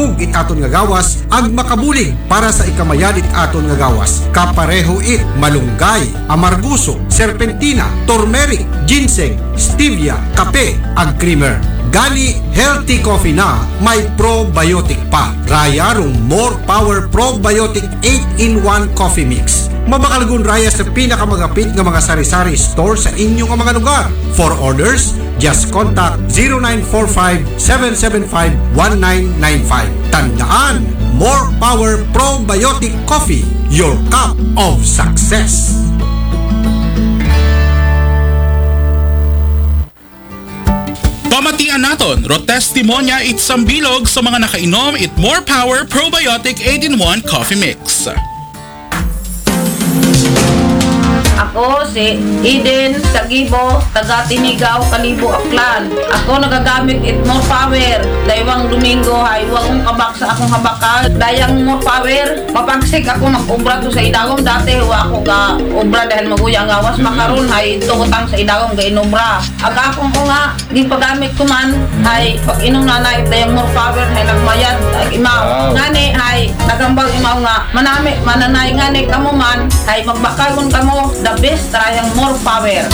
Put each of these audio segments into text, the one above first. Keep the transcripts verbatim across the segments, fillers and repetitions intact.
makug it aton nga gawas ag makabulig para sa ikamayan it aton nga gawas. Kapareho it malunggay, amarguso, serpentina, turmeric, ginseng, stevia, kape ag creamer. Gani healthy coffee na may probiotic pa. Raya rong More Power Probiotic eight in one Coffee Mix. Mabakalgun raya sa pinakamagapit nga mga sari-sari store sa inyong mga lugar. For orders, just contact zero nine four five, seven seven five, one nine nine five. Tandaan, More Power Probiotic Coffee, your cup of success. Pamatian naton, ro testimonya it sambilog sa mga nakainom it More Power Probiotic eight in one Coffee Mix. Ako si Eden Sagibo, taga Tinigaw, Kalibo, Aklan. Ako nagagamit it More Power. Daywang Domingo hay wag kabak sa akong habakal. Dayang More Power. Mapagsik ako mag-ubra to sa idagom. Dati wa ako ga ubra dahil maguya ang gawas. Makaroon hay tukutang sa idagom ga inubra. Aga akong ko nga, di pagamit ko man hay pag inom na na dayang More Power hay nagmayad ag imaw. Wow. Ngani hay nagambag imaw nga manami mananay ngani kamo man hay magbakagon kamo the best tayang More Power.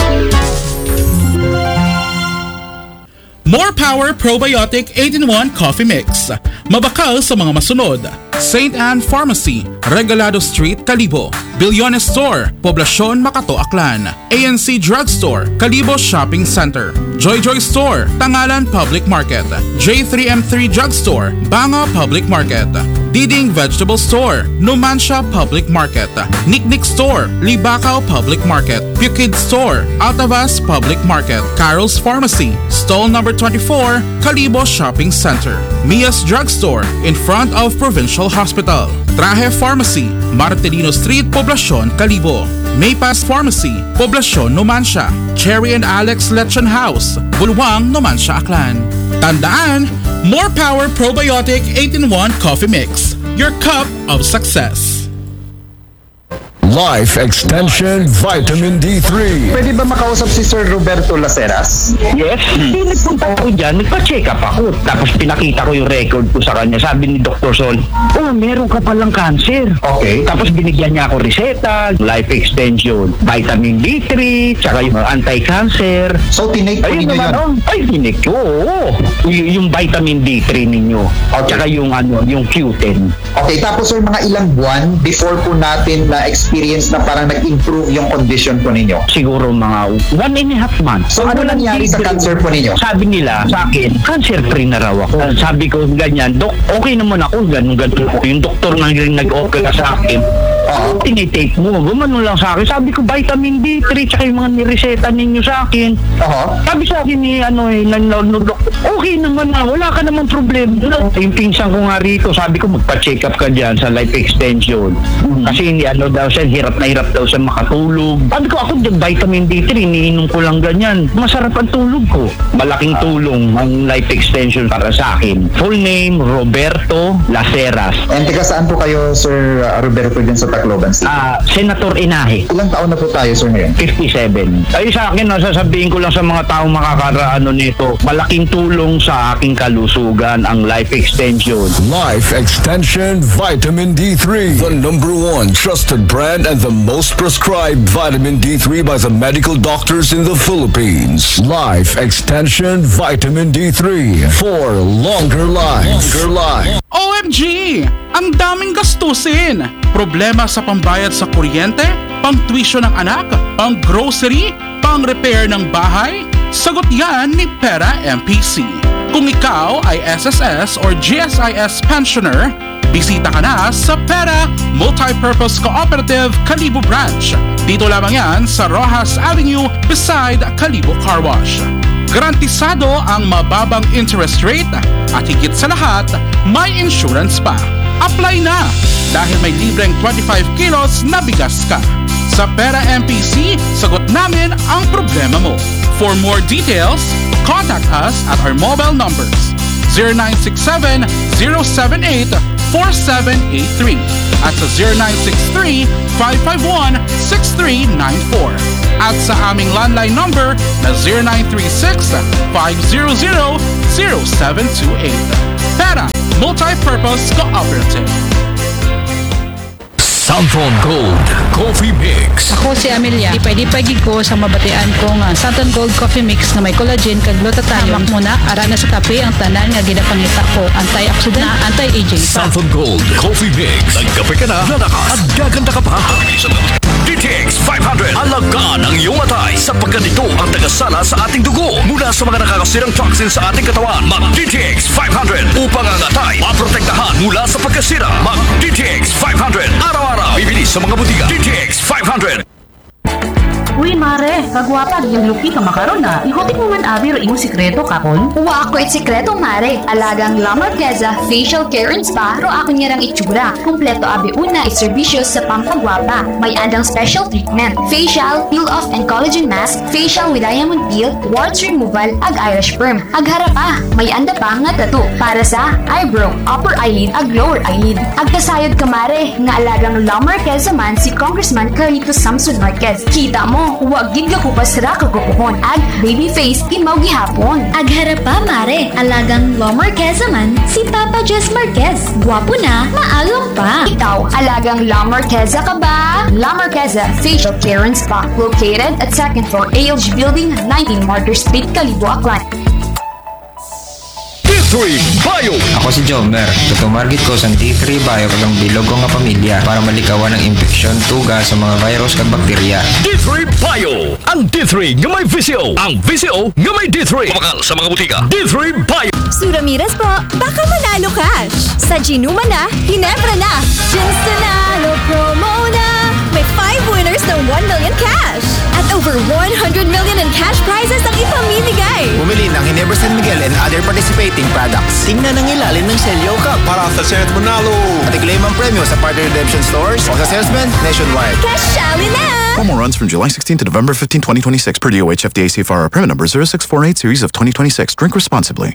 More Power Probiotic eight in one Coffee Mix. Mabakal sa mga masunod. Saint Anne Pharmacy, Regalado Street, Kalibo. Bilyones Store, Poblacion, Makato, Aklan. A N C Drugstore, Kalibo Shopping Center. Joy Joy Store, Tangalan Public Market. J three M three Drugstore, Banga Public Market. Diding Vegetable Store, Numancia Public Market. Nicknick Store, Libacao Public Market. Pukid Store, Altavas Public Market. Carol's Pharmacy, Stall number twenty-four, Kalibo Shopping Center. Mia's Drugstore, in front of Provincial Hospital. Traje Pharmacy, Martelino Street, Poblacion, Kalibo. Maypas Pharmacy, Poblacion, Numancia. Cherry and Alex Lechon House, Bulwang, Numancia, Aklan. Tandaan, More Power Probiotic eight in one Coffee Mix, your cup of success. Life Extension Vitamin D three. Pwede ba makausap si Sir Roberto Laceras? Yes. Hindi nagpunta ako dyan, nagpa-check up ako. Tapos pinakita ko yung record ko sa kanya. Sabi ni Doctor Sol, oh, meron ka palang cancer. Okay. Tapos binigyan niya ako reseta, life extension, vitamin D three, tsaka yung anti-cancer. So, tinake po ninyo yun? Oh, ay, tinake ko, oo. Y- yung vitamin D three ninyo. Okay. Tsaka yung, ano, yung Q ten. Okay, tapos sir, mga ilang buwan before po natin na-experience na parang nag-improve yung condition po ninyo? Siguro mga one and a half months. So, ano nangyari sa cancer po ninyo? Sabi nila sa akin, cancer-free na raw ako. Uh, sabi ko ganyan, Dok, okay naman ako, ganun ganun ko. Yung doktor na rin nag-okay ka sa akin, uh-huh. tinitake mo, gumano lang sa akin. Sabi ko, vitamin D three, tsaka yung mga nireseta ninyo sa akin. Uh-huh. Sabi sa akin ni, ano eh, nanonood, okay naman na, wala ka naman problem. Yung pinsan ko nga rito, sabi ko, magpa-check up ka dyan sa life extension. Mm-hmm. Kasi ano daw siya, hirap na hirap daw siya makatulog. Sabi ko, ako dyan, vitamin D three, iniinom ko lang ganyan. Masarap ang tulog ko. Malaking tulong ang life extension para sa akin. Full name, Roberto Laceras. And teka, saan po kayo, Sir uh, Roberto, dyan sa Tacloban City? Ah, uh, Senator Inahe. Ilang taon na po tayo, sir, ngayon? fifty-seven. Ay, sa akin, sasabihin ko lang sa mga taong makakaraano nito, malaking tulong sa aking kalusugan ang life extension. Life Extension Vitamin D three, the number one trusted brand and the most prescribed vitamin D three by the medical doctors in the Philippines. Life Extension Vitamin D three for longer lives. Longer life. O M G! Ang daming gastusin! Problema sa pambayad sa kuryente, pang-tuition ng anak, pang-grocery, pang-repair ng bahay? Sagot yan ni Pera M P C. Kung ikaw ay S S S or G S I S pensioner, bisita ka na sa Pera Multipurpose Cooperative Kalibo Branch. Dito lamang yan sa Rojas Avenue beside Kalibo Car Wash. Garantisado ang mababang interest rate at higit sa lahat, may insurance pa. Apply na dahil may libreng twenty-five kilos na bigas ka. Sa Pera M P C, sagot namin ang problema mo. For more details, contact us at our mobile numbers zero nine six seven, zero seven eight, four seven eight three at sa zero nine six three, five five one, six three nine four at sa aming landline number na zero nine three six, five zero zero, zero seven two eight. Pera Multi-Purpose Cooperative. Santon Gold Coffee Mix. Ako si Amelia. Ipay-dipay gid ko sa mabatian ko nga Santon Gold Coffee Mix na may collagen kag glutathione. Hamak muna ara na sa kape ang tanan nga ginapangita ko. Anti-oxidant, anti-aging pa. Santon Gold Coffee Mix. Nagkape ka na, lalakas at gaganda ka pa. D T X five hundred. Alagaan ang iyong atay sapagkat ito ang tagasala sa ating dugo mula sa mga nakakasirang toxins sa ating katawan. Mag D T X five hundred upang ang atay maprotektahan mula sa pagkasira. Mag D T X five hundred. Araw-araw bibili sa mga butika. D T X five hundred. Uy, mare, kagwapa, yung lupi ka makaroon na. Ikotik mo man abi, ro imong sikreto kakon. Wa ako it sikreto, mare. Alagang La Marqueza Facial Care and Spa, ro ako niya rang itsura. Kompleto abi una it serbisyo sa pampagwapa. May andang special treatment. Facial, peel-off and collagen mask, facial with diamond peel, warts removal, ag Irish perm. Ag harapa, may anda pa nga tattoo para sa eyebrow, upper eyelid, ag lower eyelid. Ag kasayod ka, mare, nga alagang La Marqueza man si Congressman Carlito Samson Marquez. Kita mo, huwag gid ka kupas ra kagupuhon. Ag baby face imaw gihapon. Ag harapa, mare, alagang La Marqueza man si Papa Jess Marquez. Gwapo na, maalam pa. Ikaw, alagang La Marqueza ka ba? La Marqueza Facial Care and Spa, located at second floor A L G Building, nineteen Martyr Street, Calibo, Aklan. D three Bio. Ako si Jomer. Tutumargit ko sa D three Bio kagang bilog ko nga pamilya para malikawan ang infeksyon, tuga sa mga virus kag bakterya. D three Bio. Ang D three nga may V C O. Ang V C O nga may D three. Kumakal sa mga butika. D three Bio. Suramiras po, baka manalo cash. Sa Ginuma na, Ginebra na. Just Nanalo promo na. May five winners ng one million cash. At over one hundred million in cash prizes ang ipamimigay. Bumili ng Ginebra San Miguel and other participating products. Tingnan ang ilalim ng Celio Cup para sa Senate Manalo. At i-claim ang premyo sa partner redemption stores o sa salesman nationwide. Cash shally na! Promo runs from July sixteenth to November fifteenth, twenty twenty-six per D O H F D A C F R. Permit number zero six four eight series of twenty twenty-six. Drink responsibly.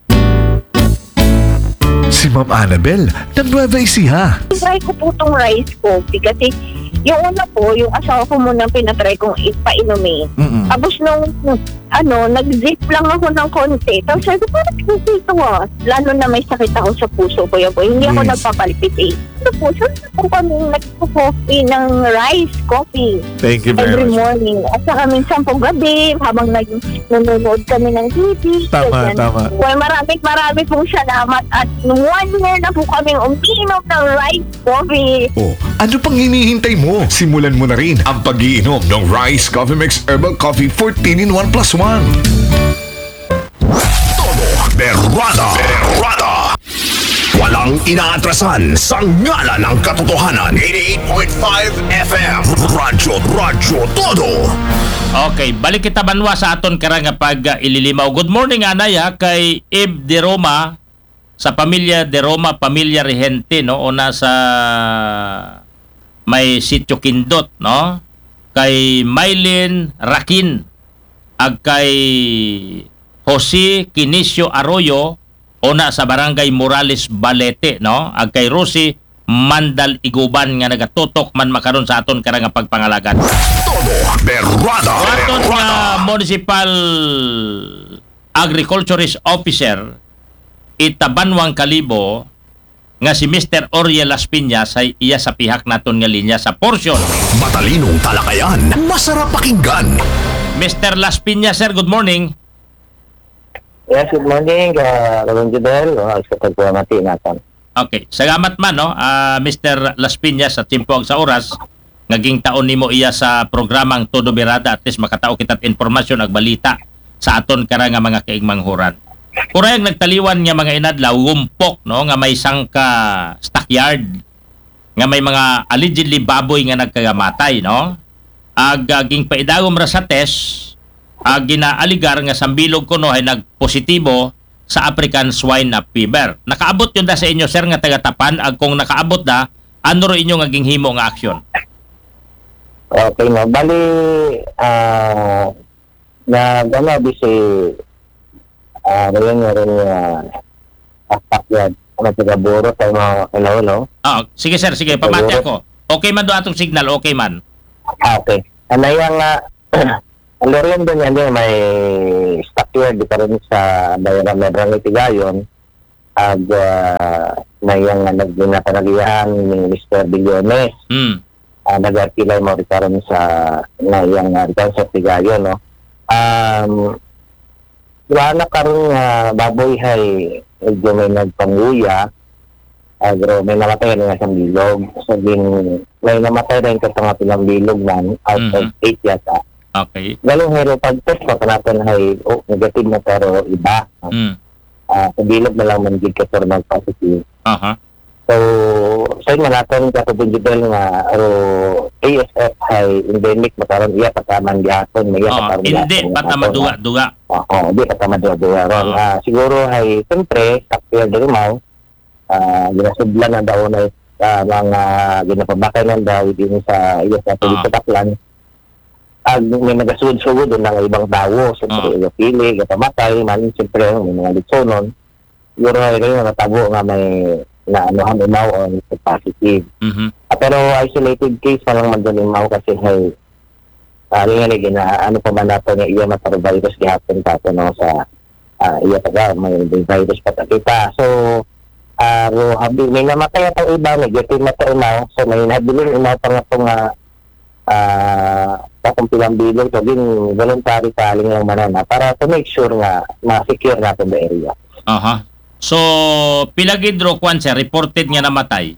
Si Ma'am Annabel, ng Nueva Ecija. Try ko po itong rice coffee kasi yung una po, yung asawa ko munang pinatry kong ipainumin. Mm-mm. Tapos nung, ano, nag-zip lang ako ng konti. Tapos sabi ko, parang kasi ito ah. Lalo na may sakit ako sa puso ko yun po. Hindi ako Yes. nagpapalpit eh. Ito po, saan po kami nagpo-coffee ng rice coffee Thank you every morning. At saka minsan po gabi, habang nag- nanonood kami ng T V. Tama, ganyan. tama. Well, maraming maraming pong salamat. At one year na po kaming uminom ng rice coffee. Oh, ano pang hinihintay mo? Simulan mo na rin ang pag-iinom ng Rice Coffee Mix Herbal Coffee fourteen in one plus one. Todo Berrada. Berrada. Walang inaatrasan sa ngala ng katotohanan. eighty-eight point five F M. Radyo, Radyo, Todo. Okay, balik kita banwa sa aton karang nga pag uh, ililimaw. Good morning, anay ha, kay Ib De Roma sa pamilya De Roma, pamilya Regente, no? O nasa may sitio Kindot, no? Kay Maylin Rakin, ag kay Jose Kinisio Arroyo, o na sa barangay Morales Balete, no? Ag kay Rosie Mandal Iguban nga nagatutok man makaron sa aton karang nga pagpangalagan. Todo Berrada. Aton nga municipal agriculturist officer Itabanwang Kalibo nga si Mister Oriel Las Piñas ay iya sa pihak naton nga linya sa portion. Matalinong talakayan, masarap pakinggan. Mister Las Piñas, sir, good morning. Yes, good morning, uh, Kalong Judel. Uh, sa pagpamati natin. Okay, salamat man, no, uh, Mister Las Piñas, at timpuag sa oras. Naging taon nimo iya sa programang Todo Birada, at least makatao kitat informasyon ag balita sa aton karang nga mga kaigmanghuran. Kurang nagtaliwan nga mga inadlaw, gumpok, no, nga may sangka stockyard, nga may mga allegedly baboy nga nagkagamatay, no? Ag aging paidagom ra sa test, ag ginaaligar nga sambilog kuno ay nagpositibo sa African swine fever. Nakaabot yun da sa inyo, sir, nga taga-Tapan, ag kung nakaabot da, ano ro inyo nga ginghimo nga aksyon? Okay, no. Bali, ah, na gana bisi, ah, ngayon nga rin uh, aspak yan. Ano taga-buro sa mga kalaw, no? Ah, sige sir, sige, pamati ako. Okay man do atong signal, okay man. Ah, okay. Ano yung, uh, ano rin doon yan, yung may stockyard, di pa rin sa Bayaran Medrang Itigayon. ag uh, na yung uh, nagpanagihan ni Mister Billones. Mm. Uh, nag-apilay mo rin karon sa na yung uh, return sa Tigayo, no? Um, wala na karon nga uh, baboy hay medyo may nagpanguya, agro may namatay na sa bilog. So, din, may namatay rin ka nga pilang bilog man out of Mhm. eight yata. Okay. Galong hero pag-test pa natin ay oh, negative na pero iba. Mm. Ah, sa bilog na lang man gid ka pero nag-positive. Aha. So, sa inyo natin katubunjidel nga o A S F ay endemic makaroon iya pataman gihapon may iya Oh, pataman hindi pata maduga-duga. Oo, hindi pata maduga ron. Ah, siguro ay siyempre sakya diri mo ah ginasudlan na daw na uh, mga ginapabakay ng daw din sa iya sa uh. Taklan. Ag may nagasud-sugod doon ng ibang tao, siyempre uh. pili, kapamatay, man siyempre may mga litsonon. Siguro ay kayo natabo nga may na anuhan umaw o positive. Mhm. Ah, pero isolated case pa lang man doon umaw kasi hay ano nga ni gina ano pa man nato nga iya matavirus gihapon tato no sa uh, iya taga may virus pa ta kita. So ah uh, habi may namatay atong iba negative na ta umaw so may nabilin umaw pa nga itong uh, ah uh, pilang bilog so din voluntary calling lang manana para to make sure nga ma-secure natin the area. Aha. So, pila gid ro kwan siya reported nga namatay.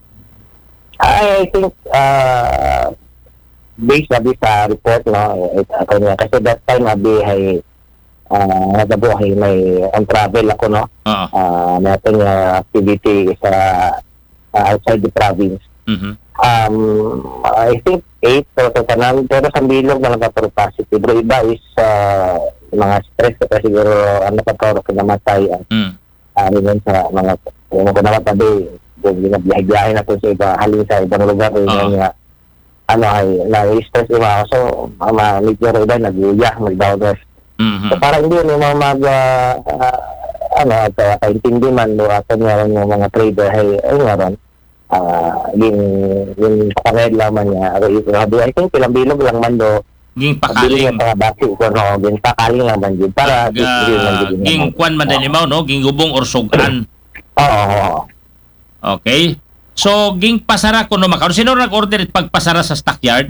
I think uh, based na sa report no it, ako niya kasi that time abi hay uh, nagabuhay may on travel ako no. Uh-huh. Uh, natin nga activity sa uh, outside the province. Mhm. Um, I think eight pero tanan pero sa bilog na nagka-pro positive. Pero iba is uh, mga stress kasi siguro ano pa tawag ka namatay. Mm. Ano uh, sa mga kung ko naman tabi kung ginabiyahe na po sa iba halin sa ibang lugar uh-huh. Yung nga ano ay na-stress iba so mga medyo rin ba nag-uya mag-downers mm-hmm. so para hindi mo mag uh, uh, ano at uh, kaintindi man do ato nga yung mga trader ay ay nga ron uh, yung yung pangayad laman niya I think pilang bilog lang man do ging pakaling mga basi ko no ging pakaling lang man yun para uh, ging kwan man din imaw no ging gubong or sugan. Oo. Okay. So ging pasara ko no makaron sino nag-order it pagpasara sa stockyard?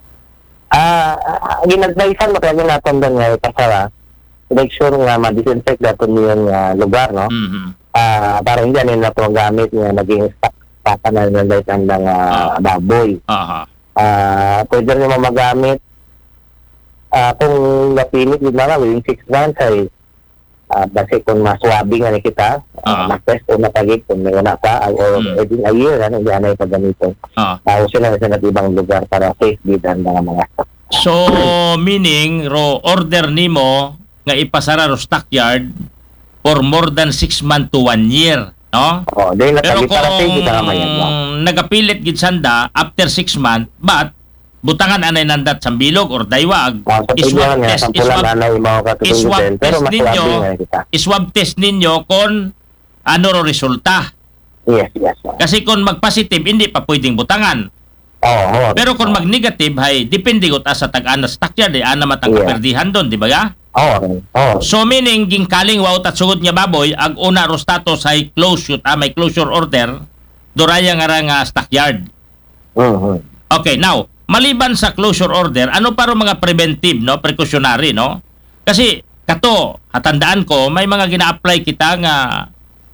Ah, uh, ginadvisean mo kaya natin doon nga pasara. Make sure nga ma-disinfect natin yung uh, lugar no. Mhm. Ah, uh, para hindi nila to gamit nga naging stock pa na nila ng uh, baboy. Aha. Ah, pwede rin mo magamit Uh, kung napilit yun na lang, yung six months ay uh, basi kung maswabi nga na kita, uh, uh-huh. mag-test o matagit kung may wala pa, ay, or mm. edin a year, ano, hindi na yung paggamito. Uh-huh. Uh, sila sa ibang lugar para safe din ang mga mga stock. So, meaning, ro order nimo nga ipasara ro stockyard for more than six months to one year, no? Oh, dahil pero kung nagapilit gid sanda after six months, but butangan anay nandat sa bilog or daywag oh, iswab test iswab, iswab test ninyo iswab test ninyo kung ano ro resulta. Yes, yes. Kasi kung mag-positive hindi pa pwedeng butangan. Oh, oh, pero kung mag-negative hay depende gud sa tag-ana stockyard ay ana matang yeah. Kaperdihan doon, di ba ga? Oh, oh. So meaning gingkaling wow tat sugod nga baboy ag una ro status hay closure ah, may closure order duraya nga ra nga stockyard. Mhm. Okay, now maliban sa closure order, ano pa ro mga preventive, no, precautionary, no? Kasi kato, hatandaan ko, may mga gina-apply kita nga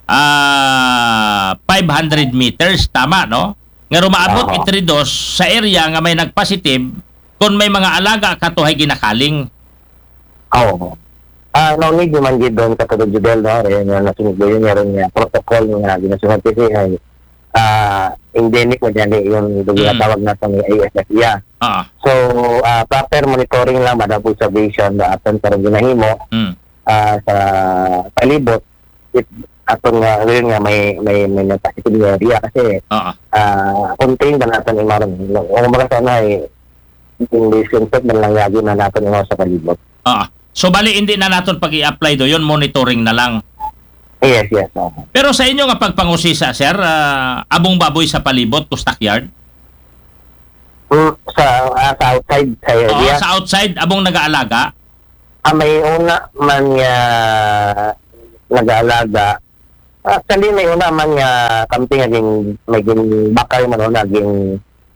uh, five hundred meters, tama, no? Nga rumaabot uh-huh. itridos sa area nga may nagpositive, kung may mga alaga kato hay ginakaling. Oo. Oh. Ah, uh, no need man gid doon katulad judel no, rin nga nasunod yun nga protocol nga ginasunod kasi ay ah uh, endemic mo dyan yung ginatawag mm. natin yung A S F I A. Uh-huh. So, uh, proper monitoring lang, madang observation na aton karong ginahimo mm. uh, sa palibot. It, atong uh, rin nga may may may positive area kasi uh-huh. uh, contain ba natin yung maroon. Kung mga sana ay yung disinfect man lang yagi na natin yung sa palibot. Uh-huh. So, bali hindi na natin pag i-apply do yun, monitoring na lang. Yes, yes. Okay. Pero sa inyo nga pagpangusisa, sir, uh, abong baboy sa palibot o stockyard? Mm, sa, uh, sa outside sa area? Oo, sa outside, abong nag-aalaga? Ah, may una man nga uh, nag-aalaga actually may una man nga kampi naging maging bakay man o naging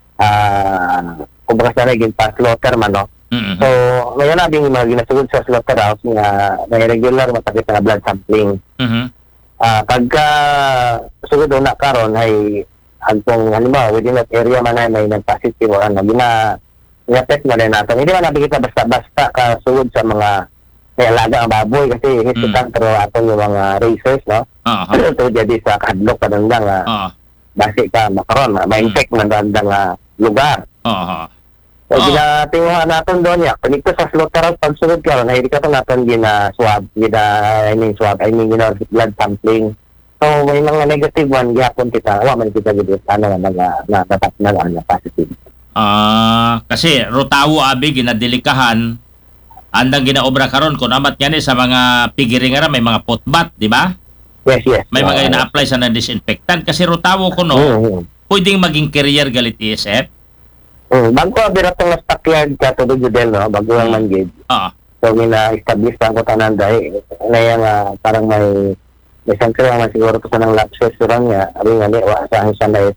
ah kumbaga sa naging pa-slaughter man no. Mm-hmm. So ngayon na ding mga ginasugod sa slaughterhouse nga may regular matakit na blood sampling. Mm-hmm. Ah pagka sugod na karon ay agtong halimbawa within that area man ay may nag-positive o ano gina i-test na rin natin. Hindi man natin kita basta-basta kasugod sa mga may alaga ang baboy kasi hisitan mm. pero ato yung mga racers no. Uh-huh. Ito jadi sa kadlok kadang-dang nga uh-huh. basi ka makaron ma-infect mm. man nga lugar. Uh-huh. So uh-huh. ginatinguhan natin doon ya kung ito sa slaughterhouse pagsugod karon ay di ka to natin gina swab gina I mean swab I mean gina blood sampling. So may mga negative one gyapon kita wa man kita gid ano nga na dapat na na positive. Ah, uh, kasi rotawo abi ginadilikahan andang ginaobra karon kun amat yan sa mga pigiri nga may mga potbat, di ba? Yes, yes. May mga uh, ina-apply sa na-disinfectant kasi rotawo ko no. Mm-hmm. Pwedeng maging carrier galit E S F. Mm, bago abira tong stockyard ka to judel no, bago lang man gid. Ah. So gina-establish ta ko tanan dai ngaya nga parang may may sangkira man siguro to sa nang lapses ron nga abi nga ni wa sa sa may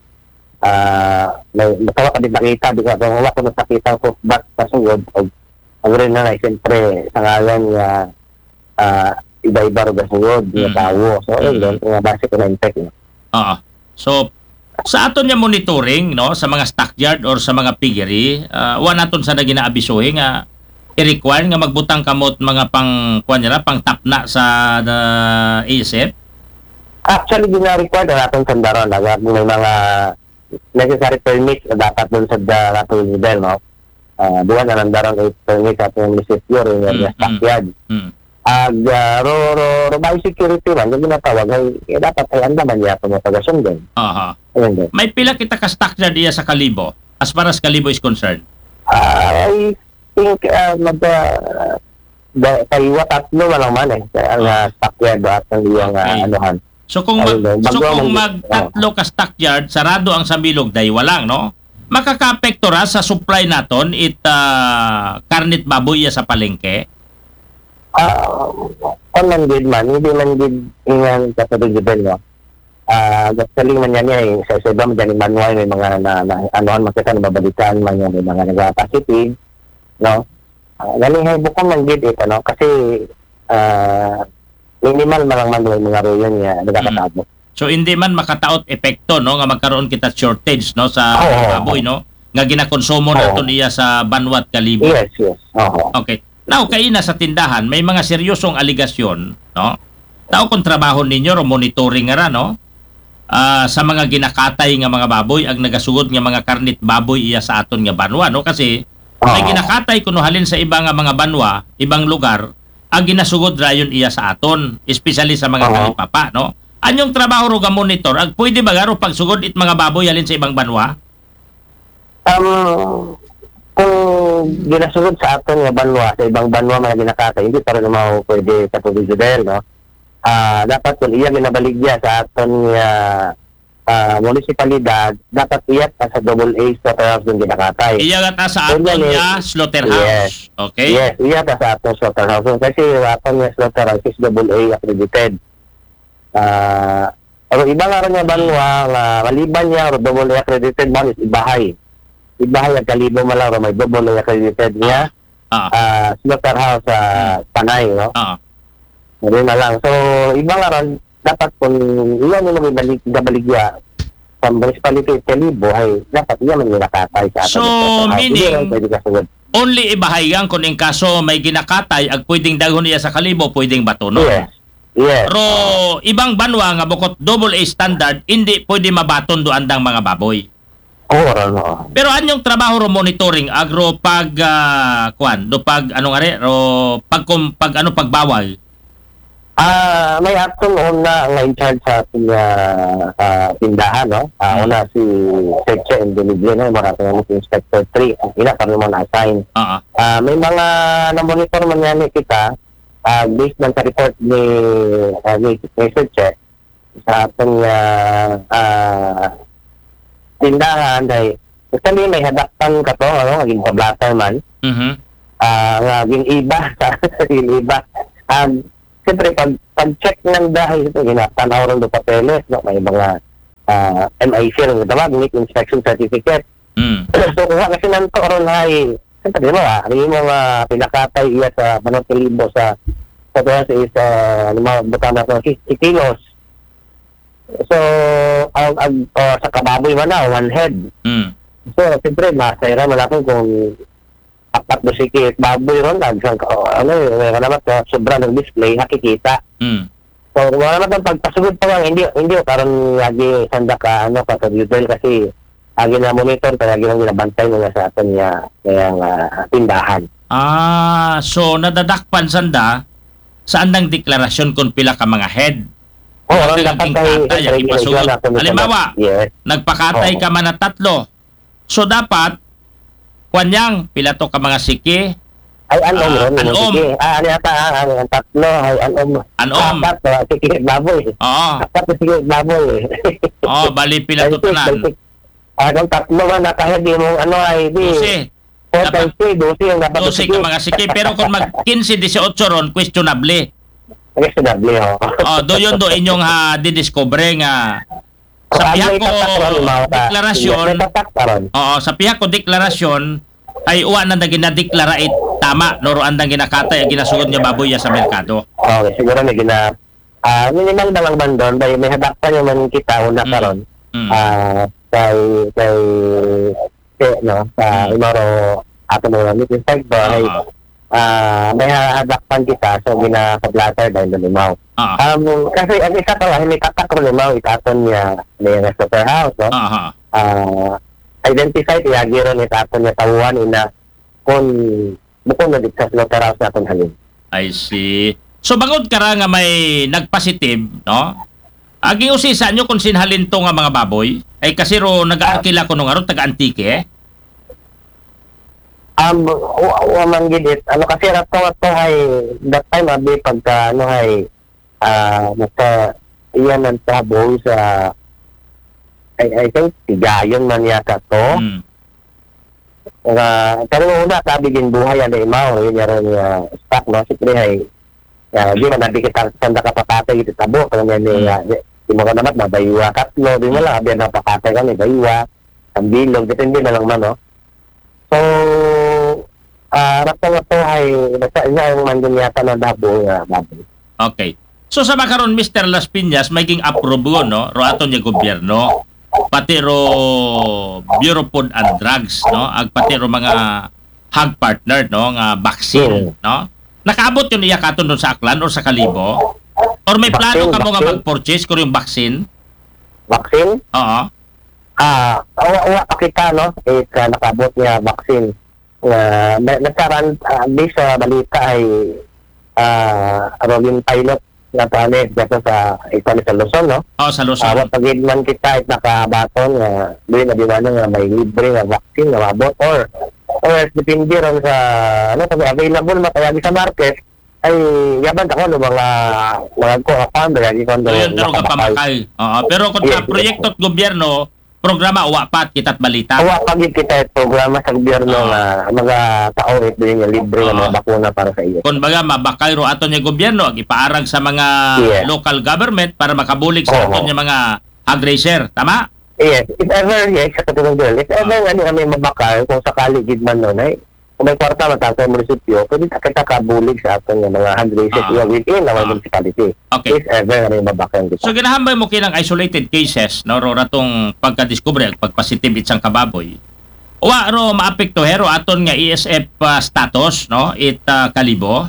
ah may matawa ka din nakita di ka wala ko nakita ko bat pasugod og agre na na siyempre sa ngayon nga uh, iba-iba ro gasugod nga tawo so mm-hmm. nga base ko na infect no? Oo. So sa aton nga monitoring no sa mga stockyard or sa mga piggery uh, wa naton sa ginaabisuhe nga i-require nga magbutang kamot mga pang kuan nila pang tapna sa uh, A S F. Actually gina-require na naton sandaron nga may mga necessary permits na dapat dun sa dato level no. Uh, buwan na nandarang eight permit at yung municipio rin yung mm, stockyard. Mm. Ag uh, ro ro ro by security man yung ginatawag ay eh, dapat ay andaman niya kung taga-sundin. Aha. Uh-huh. May pila kita ka stockyard diya sa Kalibo as far as Kalibo is concerned? Uh, I think uh, mag uh, da, kaywa tatlo lang man eh ang uh, stockyard at ang iyang okay. uh, anuhan. So kung mag, so kung mag tatlo ka stockyard sarado ang sambilog day walang no? Makaka-apekto ra sa supply naton it uh, karnit baboy sa palengke? Ah, uh, man gid man, hindi man gid ingan sa pagdibel no. Ah, uh, galing man yan eh sa sa dam dyan manual may mga na, na anohan makita na babalikan man yung may mga nagpa-positive no. Uh, galing hay bukong man gid ito no kasi ah uh, minimal man man may mga royon nga nagkakatabo. Mm. So hindi man makataot epekto no nga magkaroon kita shortage no sa oh, baboy no nga ginakonsumo oh. naton iya sa Banwat Kalibo. Yes, yes. Oh. Okay. Now kay ina sa tindahan may mga seryosong aligasyon no. Tao kung trabaho ninyo ro monitoring nga ra no. Uh, sa mga ginakatay nga mga baboy ag nagasugod nga mga karnit baboy iya sa aton nga banwa no kasi oh. may ginakatay kuno halin sa ibang nga mga banwa, ibang lugar ag ginasugod rayon iya sa aton, especially sa mga oh. kalipapa no. Anyong trabaho ro ga monitor ag pwede ba garo pagsugod it mga baboy alin sa ibang banwa? Um kung ginasugod sa aton nga banwa sa ibang banwa mga ginakatay hindi para naman pwede sa pagdidel no. Ah uh, dapat kung iya ginabaligya sa aton nga uh, munisipalidad dapat iya sa double A slaughterhouse ng ginakatay. Iya ta sa aton nga slaughterhouse. Yes. Okay. Yes, iya ta sa aton slaughterhouse kasi aton nga slaughterhouse is double A accredited. Ah, uh, pero iba nga rin nga banwa nga maliban niya or double A accredited man is ibahay. Ibahay ang Kalibo malang may double A accredited niya. Ah, uh, slaughterhouse sa uh, Panay, no? Ah. Hindi na lang. So, iba nga rin dapat kung iyan yung may baligya sa municipality Kalibo ay dapat iyan yung nakatay sa atin. So, meaning only ibahayan kung in kaso may ginakatay ag pwedeng daghon niya sa Kalibo, pwedeng batono. Yes. Yes. Pero ibang banwa nga bukod double A standard, hindi pwede mabaton do andang mga baboy. Oo, oh, no. Pero anyong trabaho ro monitoring agro pag uh, kuan do pag ano nga ro pag pag ano pagbawal. Ah, uh, may atong una nga in charge sa ating uh, uh, tindahan no. Ah, uh, una si Section and Delivery no, mga atong Inspector three. Ina kami mo na-assign. Ah, uh-huh. uh, may mga na-monitor man yan kita. Uh, based man sa report ni uh, ni Section sa atong uh, uh, tindahan dahil kasi may hadaktan ka to ano, naging pablatan man. Mhm. Ah, uh, naging iba sa naging iba. Um, siyempre, pag, pag-check ng dahil ito, ginatanaw rin do papeles, no? May mga uh, M I C rin, tawag, Meat Inspection Certificate. Mm. So, kung kasi nanto ron ay, siyempre, di ba, ano yung mga pinakatay iya sa manotilibo sa sa tuwas is, uh, mga butang na ito, sixty kilos. So, ang, ang, uh, sa kababoy man na, one head. Mm. So, siyempre, masayra man ako kung apat do sikit baboy ron lang sang uh, ano may naman uh, sobra ng display nakikita. Mm. So wala naman ang pagpasugod pa lang hindi hindi karon lagi sanda ka ano pa sa detail kasi agi na monitor kaya lagi nang ginabantay nga sa aton niya kayang uh, tindahan. Ah, so nadadakpan sanda saan nang deklarasyon kung pila ka mga head? Oo, oh, dapat ay ipasugod. Halimbawa, yes. Nagpakatay oh. ka man na tatlo. So dapat Kwanyang, pila to ka mga siki? Ay, anom uh, ron. Anom. Ah, ano yata, ang tatlo, ay anom. Anom. Apat, uh, siki, baboy. Oo. Apat, siki, baboy. Oo, bali pila to tanan. Ah, kung tatlo man, nakahindi mo, ano ay, di. Dose. Dapat, dose yung dapat. Dose ka mga siki, pero kung mag fifteen, eighteen ron, questionable. Questionable, ho. Oh, do yun do inyong ha, didiscover nga sa pihak ko deklarasyon, oo, sa pihak ko deklarasyon, ay uwa na na ginadeklara it tama, noro andang ginakatay, ginasugod niya baboy sa merkado. Okay, siguro may gina, ah, uh, minimal na lang bandon, dahil may hadak pa naman kita una karon mm. ah, kay, kay, kay, no, sa mm. imaro, ato mo lang, in fact, ay, ah, may hadak pa kita, so ginakablatter dahil na limaw. Uh-huh. Um, kasi ang isa pa lang, hindi tatak ko limaw, itaton niya na slaughter house, no? Uh-huh. Uh, identify, iyagiro ni taton niya tawuan ina kung bukong na dito sa slaughter house natin halin. I see. So, bangod ka ra nga may nagpositive, no? Aging usisa nyo kung sinhalin to nga mga baboy, ay kasi ro nag-aarkila ko nung araw, taga-antike, eh? Um, waman gidit. Ano kasi rato nga to ay, that time, abi, pagka, ano ay, ah, uh, nasa iyan ng tabo sa I, I think tigayon man yata to. Mm. Uh, pero una sabi din buhay ano imaw yun yaron uh, stock no siyempre ay uh, di man nabi kita sanda ka papatay ito tabo kung yan mm. uh, di mo ka naman mabaywa katlo di mo lang abi na papatay ka ni baywa ang bilog depende na lang man no. So ah uh, rato nga to ay basta niya yung mandun yata na dabo uh, baboy. Okay. So sa makaron Mister Las Piñas maging approve no ro aton yung gobyerno pati ro Bureau of Food and Drugs no ag pati ro mga hog partner no nga vaccine mm. no nakaabot yun iya katon doon sa Aklan or sa Kalibo or may plano ka mo nga mag-purchase kung yung vaccine vaccine oo ah uh, awa kita no it uh, nakaabot niya vaccine uh, nagkaroon uh, di sa balita ay ah uh, Robin pilot na panig dito sa ito sa Luzon, no? Oo, oh, sa Luzon. Uh, pag man kita at nakabaton, uh, doon na di ba nga may libre na vaccine na mabot or or depende rin sa ano, pag available matayagi sa market ay yaban ako no mga mga ko apan dali ko ndo. Ayun taro ka pamakay. Oo, pero kung sa proyekto at gobyerno, programa uwa pat kita't balita. Uwa pa gid kita programa sa gobyerno nga mga tao it din nga libre nga mga bakuna para sa iyo. Kun baga mabakay ro aton nga gobyerno ag ipaarag sa mga yeah. local government para makabulig sa aton nga mga hog raiser, tama? Yes, if ever yes sa katulong girl, if ever ano kami mabakay kung sakali gid man non ay kung may kwarta matang sa munisipyo, pwede kita kabulig sa aton nga mga hog raiser uh, within our uh, municipality. Okay. If ever kami mabakay gid. So ginahambay mo kinang isolated cases no ro ratong pagka-discover pag-positive isang kababoy. Wa ro maapekto hero aton nga E S F uh, status no it uh, Kalibo.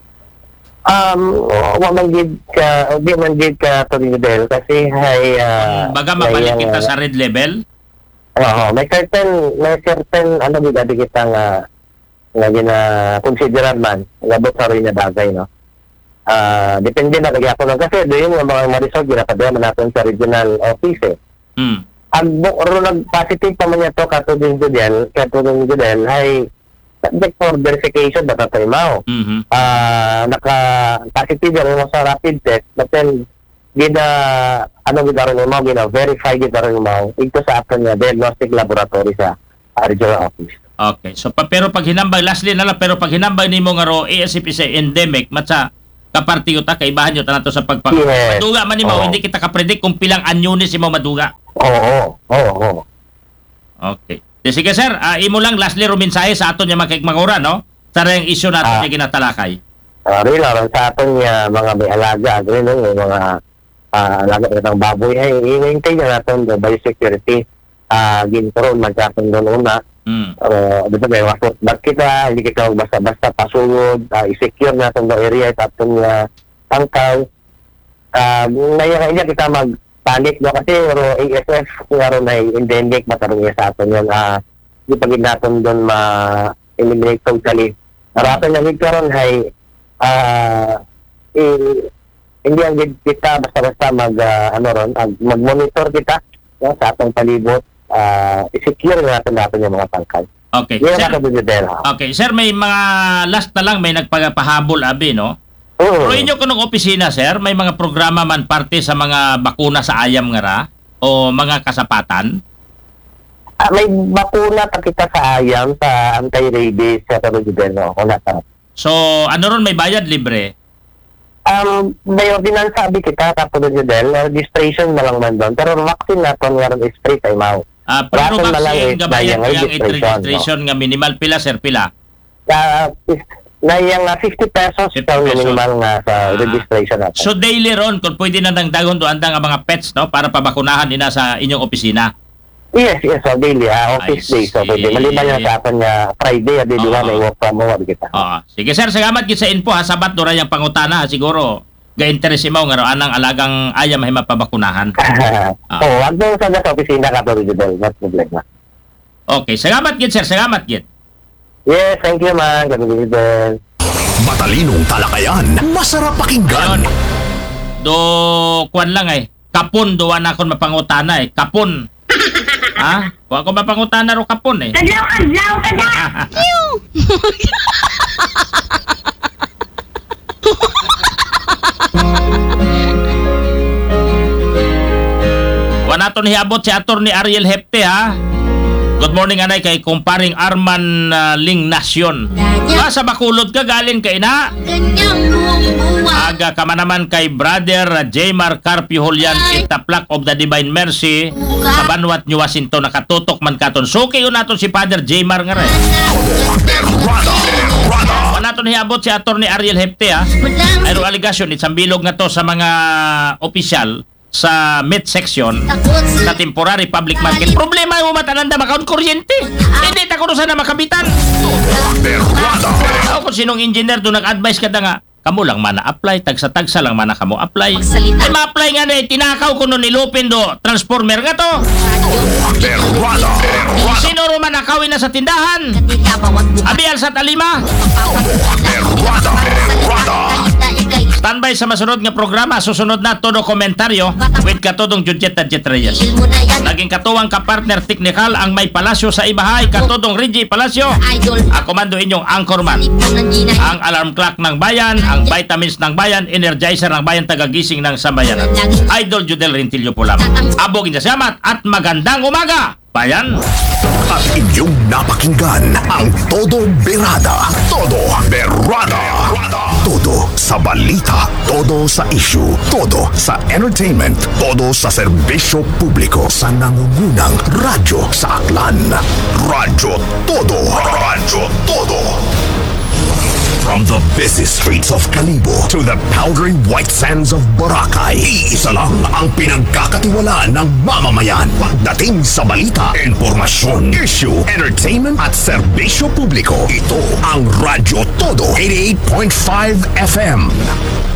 Um, wa man gid ka di man gid ka Tornidel kasi hay uh, baga mabalik kita uh, sa red level. Oo, may certain may certain ano gid adi kita nga nga gina consideran man labot sa rin na bagay no. Ah, uh, depende na kaya ako lang kasi doon yung mga ma-result ginapadayan man natin sa regional office eh. Mm. Ang ro nag-positive pa man yato kato din din kato din din hay subject for verification dapat tayo mao. Mm-hmm. Ah, uh, naka-positive yung sa rapid test but then gina ano gid ron mo gina verify gid ron mo ito sa aton nga diagnostic laboratory sa regional office. Okay. So pa, pero pag hinambay lastly na lang pero pag hinambay nimo nga ro A S F is endemic matsa kapartiyo ta, kaibahan nyo ta nato sa pagpang... Yes. Maduga man mo, Oo. hindi kita kapredict kung pilang anyunis mo maduga. Oo, oo, oo. Okay. De, sige sir, ah, imo lang lastly ruminsahe sa aton niya makikmangura, no? Sa rin issue natin Ah. niya ginatalakay. Uh, rin lang sa aton niya mga may alaga, rin lang yung mga uh, alaga ng baboy ay i-maintain na natin the biosecurity. Uh, ginturon magkakon doon una. Mm. Uh, dito may wasot ba't kita, hindi kita basta-basta pasugod, uh, i-secure natin the area at aton niya tangkaw. Uh, ngayon niya kita mag-panic do kasi ro A S F nga ro na endemic matarong niya sa aton yan. Uh, di pagin natin doon ma-eliminate totally. Araton niya karon ay uh, eh, hindi ang kita basta-basta mag uh, ano ron, ag- mag-monitor kita no, sa atong palibot, uh, i-secure natin natin yung mga tangkay. Okay. Yan Sir, ang kabibidel, ha? okay. Sir, may mga last na lang may nagpapahabol, abi, no? Oo. Pero inyo kunong opisina, sir, may mga programa man parte sa mga bakuna sa ayam nga ra? O mga kasapatan? Ah, may bakuna pa kita sa ayam sa anti-rabies sa kabibidel, no? Wala ka. So, ano ron may bayad libre? Um, may ordinance sabi kita kapag yun din, registration na lang man doon. Pero vaccine na ito nga rin is free time out. Ah, pero Rason na lang vaccine is nga bayad na yung yung registration nga minimal pila, sir, pila? Uh, is, na yung uh, fifty pesos fifty sa pesos. minimal nga sa Ah. registration natin. So, daily ron, kung pwede na nang dagon doon ang mga pets, no? Para pabakunahan nila sa inyong opisina. Yes, yes, so daily, ah, office I day. So, see. pwede. Maliban yan sa akin nga Friday, di di ba, Oo. may work from home, kita. Oo. Sige, sir, salamat gid sa info, ha? Sabat do ra yung pangutana, ha? Siguro, ga-interest mo nga ro anang alagang ayam ay mapabakunahan. Oo, oh, wag mo sa sa opisina ka to, Ridel. Not problema. Okay, salamat gid, sir. Salamat gid. Yes, thank you, man. Gabi, Ridel. Matalinong talakayan, masarap pakinggan. Do, kuan lang eh. Kapon, duwa na akong mapangutana eh. Kapon. Ha? Huwag ko mapangutana ro kapon eh. Kadlaw, kadlaw, kadlaw! Wala naton hiabot si Atty. Ariel Hepte, ha? Good morning, anay, kay kumparing Arman uh, Ling Nasyon. Ah, sa Bakulod ka, galing kay na. Aga ka man naman kay brother uh, Jaymar Carpio Julian Itaplak of the Divine Mercy sa Banwat, New Washington. Nakatutok man katon. Suki yun naton si Father Jaymar nga rin. Wala naton hiabot si Atty. Ariel Hepte, ha? Mayroong aligasyon, isang bilog nga to sa mga opisyal sa mid section sa temporary public market. Problema mo matananda makaon kuryente. Hindi ta kuno sana makabitan. Ako kung sinong engineer do nag-advise kada nga kamo lang mana apply, tagsa-tagsa lang mana kamo apply. Ay ma-apply nga na tinakaw kuno ni Lupin do transformer nga to. Sino ro man nakawin na sa tindahan? Abial sa talima. Standby sa masunod nga programa. Susunod na todo komentaryo with katodong Judget at Jet Reyes. Naging katuwang kapartner technical ang may palasyo sa ibahay, katodong Reggie Palasyo. Ako mando inyong anchorman. Ang alarm clock ng bayan, ang vitamins ng bayan, energizer ng bayan, tagagising ng sambayanan. Idol Judel Rentillo po lamang. Abog inasyamat at magandang umaga, bayan! At inyong napakinggan ang Todo Berada. Todo Berada. Todo sa balita. Todo sa issue. Todo sa entertainment. Todo sa serbisyo publiko. Sa nangungunang radyo sa Aklan. Radyo Todo. Radyo Todo. From the busy streets of Kalibo to the powdery white sands of Boracay, iisa lang ang pinagkakatiwalaan ng mamamayan. Pagdating sa balita, informasyon, issue, entertainment at serbisyo publiko, ito ang Radyo Todo eighty-eight point five F M.